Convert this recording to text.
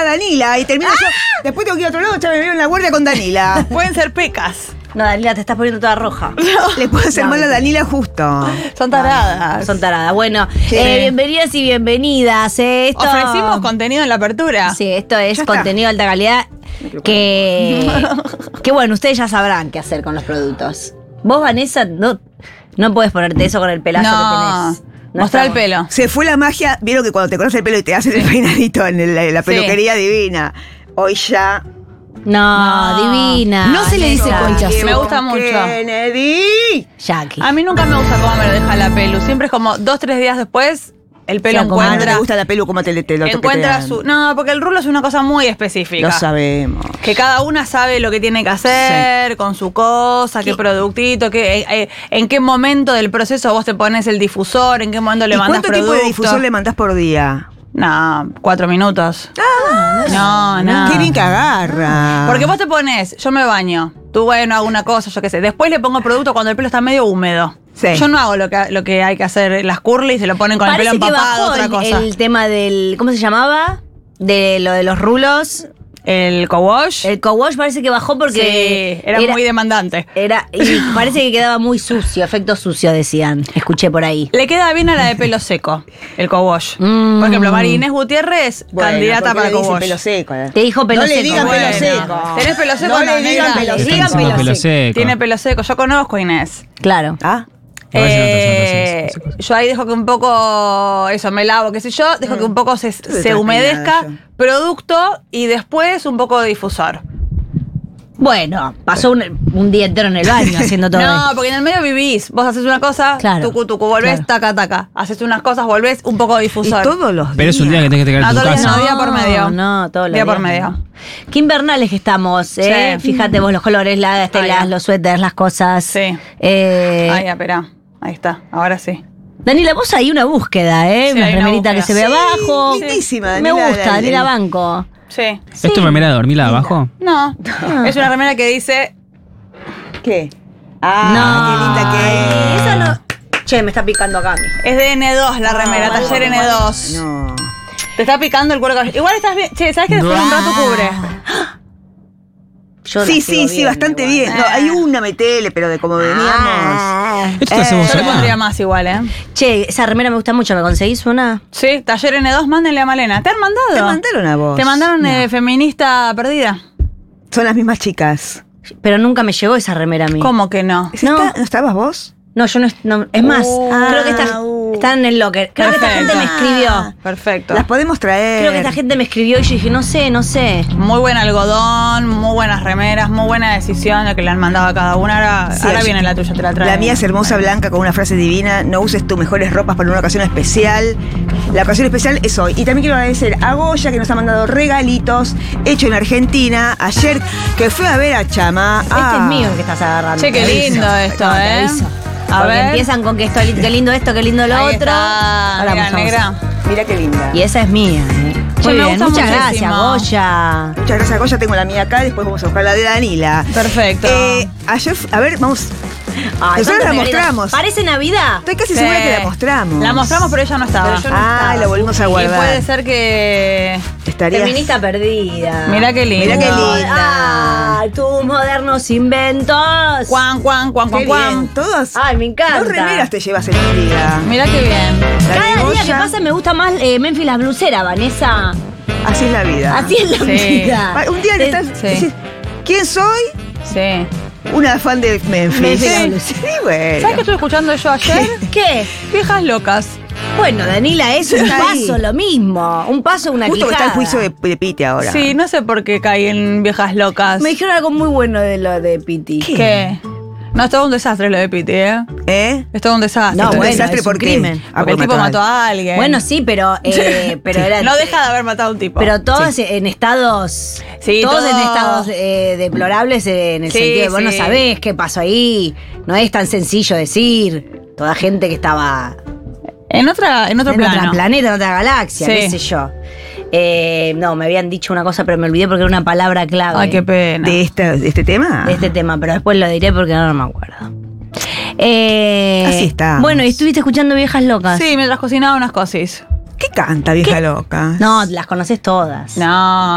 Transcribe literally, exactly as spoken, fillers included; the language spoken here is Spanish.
Danila y termino ¡Ah! yo. Después tengo que ir a otro lado, ya me veo en la guardia con Danila. Pueden ser pecas. No, Danila, te estás poniendo toda roja. No. Le puedo hacer No, mal a Danila justo. Son taradas. Son taradas. Bueno, Sí. eh, bienvenidas y bienvenidas. eh, esto... Ofrecimos contenido en la apertura. Sí, esto es Ya está. contenido de alta calidad que, que, bueno, ustedes ya sabrán qué hacer con los productos. Vos, Vanessa, no, no podés ponerte eso con el pelazo No. que tenés. No Mostrar el estamos- pelo. Se fue la magia. Vieron que cuando te cortas el pelo y te hacen el peinadito en el- en la peluquería divina. Hoy ya. No, No. divina. No se le dice Vanessa. concha Me gusta mucho. Kennedy. Jackie. A mí nunca me gusta cómo me lo deja la pelu. Siempre es como dos, tres días después, el pelo O sea, como Ah, no encuentra. te gusta la pelu como te, te lo encuentra toquetean. su. No, porque el rulo es una cosa muy específica. Lo sabemos. Que cada una sabe lo que tiene que hacer con su cosa, qué, productito, qué, eh, eh, en qué momento del proceso vos te pones el difusor, en qué momento le ¿Y mandas cuánto producto. tiempo de difusor le mandás por día? No, cuatro minutos. no, no. Qué bien que agarra. Porque vos te pones, yo me baño, tú bueno, hago una cosa, yo qué sé. Después le pongo producto cuando el pelo está medio húmedo. Sí. Yo no hago lo que, lo que hay que hacer, las curly se lo ponen con Parece el pelo que empapado, bajó otra el, cosa. el tema del. ¿Cómo se llamaba? De lo de los rulos. El co-wash. El co-wash parece que bajó porque. sí, era, muy demandante. Era, y parece que quedaba muy sucio, efecto sucio, decían. Escuché por ahí. Le queda bien a la de pelo seco, el co-wash. Mm. Por ejemplo, María Inés Gutiérrez, Bueno, candidata ¿por qué para le dicen co-wash. pelo seco. eh? Te dijo pelo no seco. le digan Bueno. pelo seco. ¿Tenés pelo seco No o no, le digan negra? pelo Le seco. digan Están diciendo pelo pelo seco. seco. Tiene pelo seco. Yo conozco a Inés. Claro. Ah, A ver si no te Eh, sientas así. yo ahí dejo que un poco, eso, me lavo, qué sé yo, dejo que un poco se, te se estás humedezca, peinada producto y después un poco de difusor. Bueno, pasó un, un día entero en el baño haciendo todo No, esto. porque en el medio vivís, vos haces una cosa, Claro, tucu tucu, volvés, claro. taca taca, haces unas cosas, volvés, un poco de y difusor. todos los días. Pero es un día que tenés que No, quedar en tu todos los días casa. no, día por medio. No, todos los Día días. por medio. Qué invernales que estamos, ¿eh? Sí. Fíjate vos los colores, las telas, ya. los suéteres, las cosas. Sí. Eh, Ahí, espera, ahí está, ahora sí. Daniela, vos hay una búsqueda, ¿eh? Sí, una hay una remerita que búsqueda. se ve Sí, abajo. lindísima, Me Daniela, gusta, la- Daniela el- Banco. Sí. ¿Es tu remera de dormir abajo? No, es una remera que dice, ¿Qué? Ah, No. qué linda que Ay, es. Esa no. Che, me está picando acá a mí. es de N dos la remera, mal, taller mal. N dos. No. Te está picando el cuero cabelludo. Igual estás bien. Che, ¿sabes que después de un rato cubre? Yo la Sí, sigo sí, sí, viendo bastante igual. bien. No, hay una metele, pero de como veníamos. Ah. Esto te hace Eh, vos Yo le sola. pondría más igual, ¿eh? Che, esa remera me gusta mucho. ¿Me conseguís una? Sí, taller N dos, mándenle a Malena. ¿Te han mandado? Te mandaron a vos. Te mandaron eh, feminista perdida. Son las mismas chicas. Pero nunca me llegó esa remera a mí. ¿Cómo que no? ¿Es No. esta? ¿No estabas vos? No, yo no, es- no- es más, Uh, creo que esta, uh. está en el locker. Creo que esta Perfecto. gente me escribió. Perfecto. Las podemos traer. Creo que esta gente me escribió y yo dije, no sé, no sé. Muy buen algodón, muy buenas remeras, muy buena decisión la que le han mandado a cada una. Ahora, Sí, ahora yo- viene la tuya, te la traigo. La mía es hermosa, blanca, con una frase divina. No uses tus mejores ropas para una ocasión especial. La ocasión especial es hoy. Y también quiero agradecer a Goya, que nos ha mandado regalitos hechos en Argentina. Ayer, que fue a ver a Chama. Este Ah. es mío el que estás agarrando. Che, qué Te aviso. lindo esto, No, te ¿eh? aviso. A Porque ver. empiezan con que esto, qué lindo esto, qué lindo lo Ahí otro. está. Ahora Mira, vamos, negra. vamos. Mira qué linda. Y esa es mía, ¿eh? Che, Muy me bien, gusta muchas muchísimo. gracias, Goya. Muchas gracias, Goya. Tengo la mía acá. Después vamos a buscar la de Danila. Perfecto. Eh, ayer, fu- a ver, vamos. Ay, Nosotros cuántas la regalitos. mostramos. Parece Navidad. Estoy casi Sí. segura que la mostramos. La mostramos, pero ella no estaba. Pero yo no Ah, estaba. la volvimos a Y guardar. puede ser que. Estaría. Feminista perdida. Mirá qué lindo. Mirá qué linda. Ay, tus modernos inventos. Cuan, cuan, cuan, Qué cuan, bien. cuan. Todas. Ay, me encanta. Dos remeras te llevas en un día. Mirá qué bien. La de Cada día Goya, que pasa me gusta más eh, Memphis la blusera, Vanessa. Así es la vida. Así es la Sí. vida. Ah, Un día le estás. Sí. decís, ¿quién soy? Sí. Una fan de Memphis. Memphis la Sí, blusera. sí, bueno. ¿Sabes qué estuve escuchando yo ayer? ¿Qué? Viejas locas. Bueno, Danila, es un Está ahí. paso lo mismo. Un paso, una Justo que está el quijada. juicio de, de Pite ahora. Sí, no sé por qué caí en viejas locas. Me dijeron algo muy bueno de lo de Piti. ¿Qué? No, es todo un desastre lo de Piti, ¿eh? ¿Eh? Es todo un desastre. No, Esto es un bueno, desastre es un porque. crimen. Ah, Porque el tipo mató a alguien. Bueno, sí, pero, eh, pero era. No deja de haber matado a un tipo. Pero todos en estados. Sí, todos todo- en estados eh, deplorables en el Sí, sentido de vos no sí. sabés qué pasó ahí. No es tan sencillo decir. Toda gente que estaba En otra, en otro en plano. otro planeta, en otra galaxia, Sí. qué sé yo. Eh, no, me habían dicho una cosa, pero me olvidé porque era una palabra clave Ay, qué pena. ¿De, esta, de este tema? de este tema, pero después lo diré porque no, no me acuerdo. Eh, Así estamos. Bueno, y estuviste escuchando Viejas Locas. Sí, mientras cocinaba unas cosis. ¿Qué canta, vieja loca? No, las conoces todas. No.